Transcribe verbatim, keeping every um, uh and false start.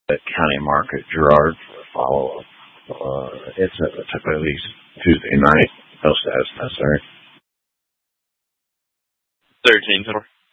at County Market, Girard, for a follow-up. Uh, it's at typically Tuesday night. No status necessary. thirteen.